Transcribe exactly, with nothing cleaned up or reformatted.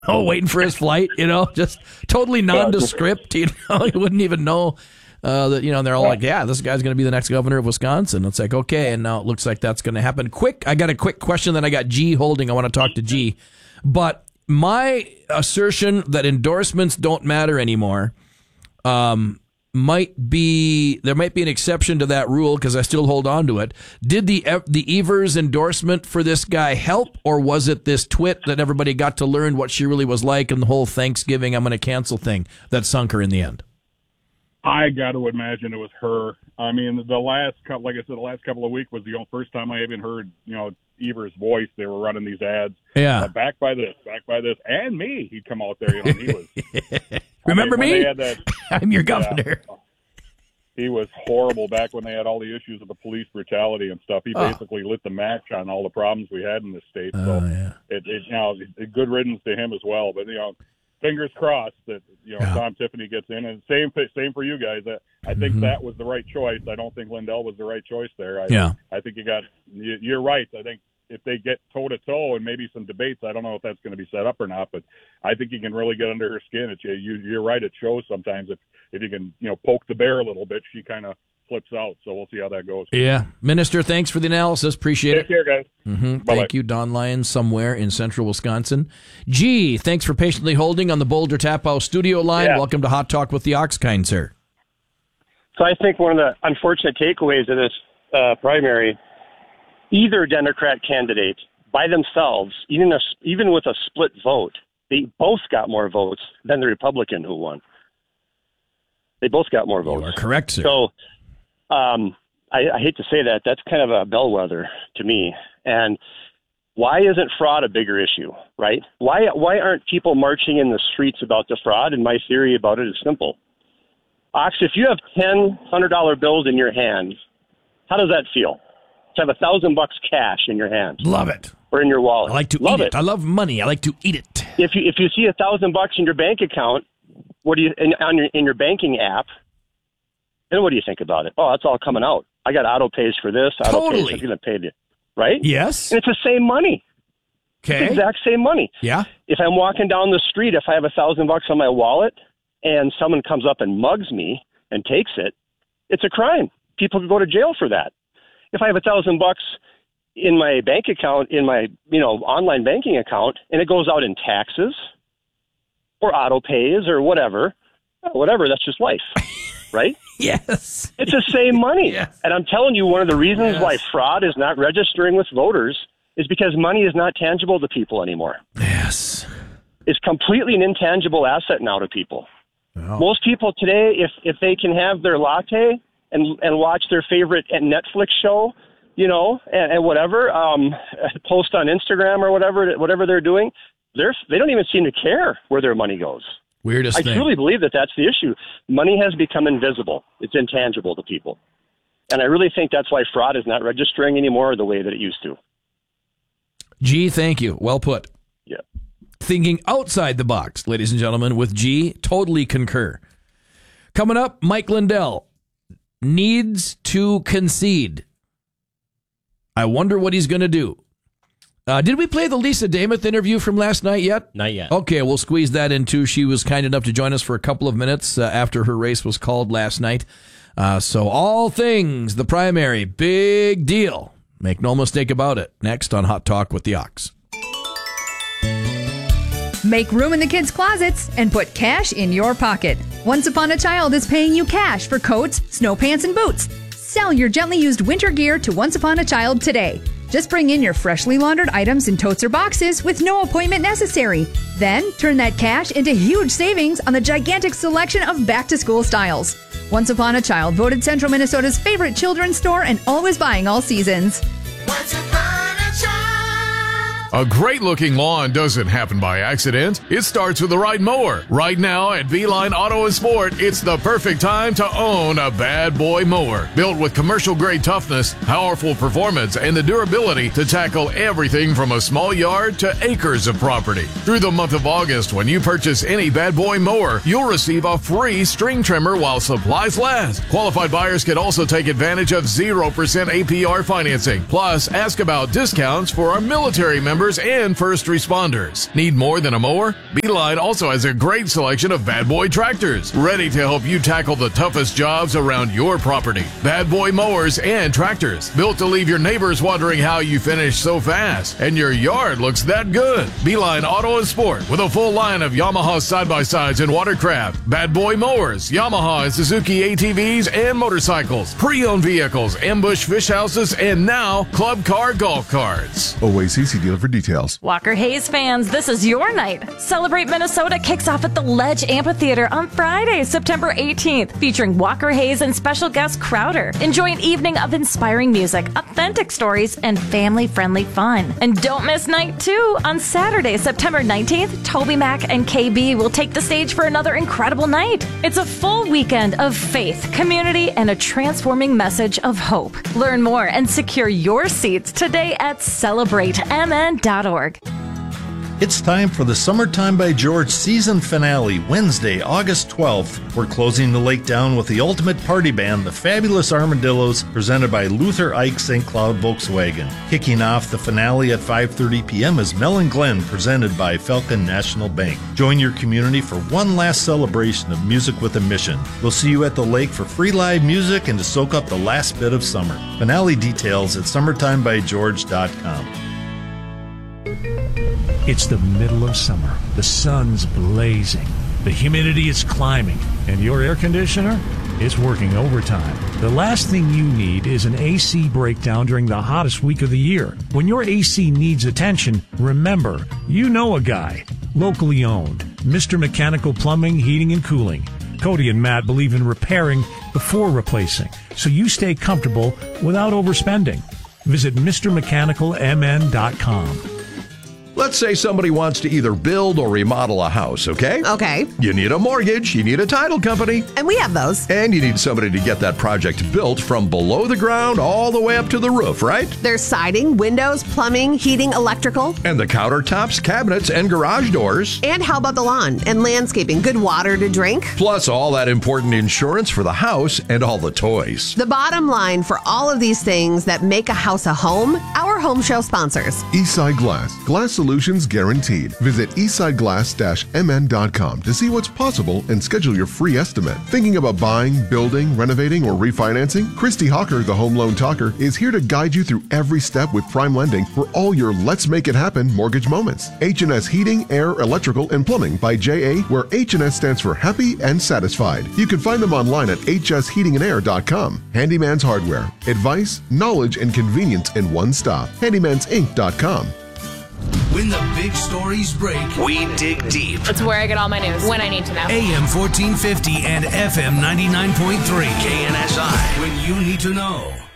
Oh, waiting for his flight, you know, just totally nondescript. You know, you wouldn't even know uh, that, you know, they're all like, yeah, this guy's going to be the next governor of Wisconsin. It's like, okay, and now it looks like that's going to happen. Quick, I got a quick question that I got G holding. I want to talk to G. But my assertion that endorsements don't matter anymore um, might be, there might be an exception to that rule because I still hold on to it. Did the the Evers endorsement for this guy help, or was it this twit that everybody got to learn what she really was like and the whole Thanksgiving I'm going to cancel thing that sunk her in the end? I got to imagine it was her. I mean, the last couple, like I said, the last couple of weeks was the first time I even heard, you know, Evers' voice. They were running these ads. Yeah. Uh, back by this, back by this, and me. He'd come out there, you know, and he was. Remember I mean, me? They had that, I'm your governor. Yeah, he was horrible back when they had all the issues with the police brutality and stuff. He oh. basically lit the match on all the problems we had in this state. Oh, so yeah. it, it, you know, it, good riddance to him as well. But, you know, fingers crossed that, you know, yeah. Tom Tiffany gets in. And same same for you guys. I, I think mm-hmm. that was the right choice. I don't think Lindell was the right choice there. I, yeah. I think you got you, you're right. I think if they get toe-to-toe and maybe some debates, I don't know if that's going to be set up or not, but I think you can really get under her skin. It's, you, you're right. It shows sometimes if, if you can, you know, poke the bear a little bit, she kind of flips out. So we'll see how that goes. Yeah. Minister, thanks for the analysis. Appreciate Take it. Take care, guys. Mm-hmm. Thank you, Don Lyons, somewhere in central Wisconsin. Gee, thanks for patiently holding on the Boulder Tap House studio line. Yeah. Welcome to Hot Talk with the Ox, kind sir. So I think one of the unfortunate takeaways of this uh, primary, either Democrat candidate by themselves, even a, even with a split vote, they both got more votes than the Republican who won. They both got more votes. You are correct, sir. So um, I, I hate to say that. That's kind of a bellwether to me. And why isn't fraud a bigger issue, right? Why why aren't people marching in the streets about the fraud? And my theory about it is simple. Ox, if you have ten one hundred dollar bills in your hand, how does that feel? To have a thousand bucks cash in your hand. Love it. Or in your wallet. I like to love eat it. it. I love money. I like to eat it. If you if you see a thousand bucks in your bank account, what do you in, on your in your banking app? Then what do you think about it? Oh, that's all coming out. I got auto pays for this. Auto Totally. pays. I'm going to pay you, right? Yes. And it's the same money. Okay. It's the exact same money. Yeah. If I'm walking down the street, if I have a thousand bucks on my wallet, and someone comes up and mugs me and takes it, it's a crime. People could go to jail for that. If I have a thousand bucks in my bank account, in my you know online banking account, and it goes out in taxes or auto pays or whatever, whatever, that's just life, right? Yes. It's the same money. Yes. And I'm telling you, one of the reasons Yes. why fraud is not registering with voters is because money is not tangible to people anymore. Yes. It's completely an intangible asset now to people. Oh. Most people today, if if they can have their latte and and watch their favorite Netflix show, you know, and, and whatever, um, post on Instagram or whatever, whatever they're doing, they're they don't even seem to care where their money goes. Weirdest I thing. truly believe that that's the issue. Money has become invisible. It's intangible to people. And I really think that's why fraud is not registering anymore the way that it used to. G, thank you. Well put. Yeah. Thinking outside the box, ladies and gentlemen, with G, totally concur. Coming up, Mike Lindell needs to concede. I wonder what he's going to do. Uh, did we play the Lisa Damath interview from last night yet? Not yet. Okay, we'll squeeze that in too. She was kind enough to join us for a couple of minutes uh, after her race was called last night. Uh, so all things, the primary, big deal. Make no mistake about it. Next on Hot Talk with the Ox. Make room in the kids' closets and put cash in your pocket. Once Upon a Child is paying you cash for coats, snow pants, and boots. Sell your gently used winter gear to Once Upon a Child today. Just bring in your freshly laundered items in totes or boxes with no appointment necessary. Then turn that cash into huge savings on the gigantic selection of back-to-school styles. Once Upon a Child, voted Central Minnesota's favorite children's store and always buying all seasons. Once upon a child. A great-looking lawn doesn't happen by accident. It starts with the right mower. Right now at Beeline Auto and Sport, it's the perfect time to own a bad boy mower. Built with commercial-grade toughness, powerful performance, and the durability to tackle everything from a small yard to acres of property. Through the month of August, when you purchase any bad boy mower, you'll receive a free string trimmer while supplies last. Qualified buyers can also take advantage of zero percent A P R financing. Plus, ask about discounts for our military members members and first responders. Need more than a mower? Beeline also has a great selection of Bad Boy tractors, ready to help you tackle the toughest jobs around your property. Bad Boy mowers and tractors, built to leave your neighbors wondering how you finish so fast, and your yard looks that good. Beeline Auto and Sport, with a full line of Yamaha side-by-sides and watercraft, Bad Boy mowers, Yamaha and Suzuki A T Vs and motorcycles, pre-owned vehicles, ambush fish houses, and now club car golf carts. O A C C dealer for details. Walker Hayes fans, this is your night. Celebrate Minnesota kicks off at the Ledge Amphitheater on Friday, September eighteenth, featuring Walker Hayes and special guest Crowder. Enjoy an evening of inspiring music, authentic stories, and family-friendly fun. And don't miss night two. On Saturday, September nineteenth, Toby Mac and K B will take the stage for another incredible night. It's a full weekend of faith, community, and a transforming message of hope. Learn more and secure your seats today at celebrate m n dot org. It's time for the Summertime by George season finale, Wednesday, August twelfth. We're closing the lake down with the ultimate party band, the Fabulous Armadillos, presented by Luther Ike Saint Cloud Volkswagen. Kicking off the finale at five thirty p.m. is Mel and Glenn, presented by Falcon National Bank. Join your community for one last celebration of music with a mission. We'll see you at the lake for free live music and to soak up the last bit of summer. Finale details at summertime by george dot com. It's the middle of summer. The sun's blazing. The humidity is climbing. And your air conditioner is working overtime. The last thing you need is an A C breakdown during the hottest week of the year. When your A C needs attention, remember, you know a guy. Locally owned. Mister Mechanical Plumbing, Heating, and Cooling. Cody and Matt believe in repairing before replacing, so you stay comfortable without overspending. Visit Mr Mechanical M N dot com. Let's say somebody wants to either build or remodel a house, okay? Okay. You need a mortgage, you need a title company. And we have those. And you need somebody to get that project built from below the ground all the way up to the roof, right? There's siding, windows, plumbing, heating, electrical. And the countertops, cabinets, and garage doors. And how about the lawn and landscaping? Good water to drink. Plus all that important insurance for the house and all the toys. The bottom line for all of these things that make a house a home, our home show sponsors. Eastside Glass. Glass solutions guaranteed. Visit eastside glass dash m n dot com to see what's possible and schedule your free estimate. Thinking about buying, building, renovating, or refinancing? Christy Hawker, the Home Loan Talker, is here to guide you through every step with prime lending for all your Let's Make It Happen mortgage moments. H and S Heating, Air, Electrical, and Plumbing by J A, where H and S stands for Happy and Satisfied. You can find them online at h s heating and air dot com. Handyman's Hardware. Advice, knowledge, and convenience in one stop. handymans inc dot com. When the big stories break, we dig deep. That's where I get all my news, when I need to know. A M fourteen fifty and F M ninety-nine point three K N S I, when you need to know.